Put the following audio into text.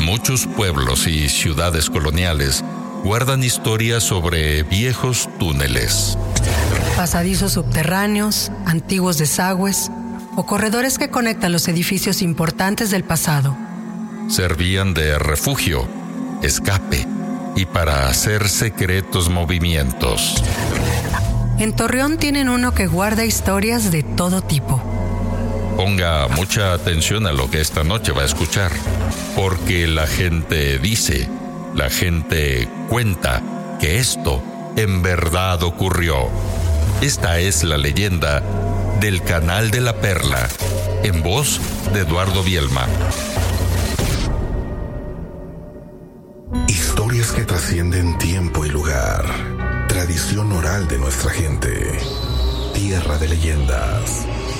Muchos pueblos y ciudades coloniales guardan historias sobre viejos túneles. Pasadizos subterráneos, antiguos desagües o corredores que conectan los edificios importantes del pasado. Servían de refugio, escape y para hacer secretos movimientos. En Torreón tienen uno que guarda historias de todo tipo. Ponga mucha atención a lo que esta noche va a escuchar, porque la gente dice, la gente cuenta que esto en verdad ocurrió. Esta es la leyenda del Canal de la Perla, en voz de Eduardo Bielma. Historias que trascienden tiempo y lugar. Tradición oral de nuestra gente. Tierra de leyendas.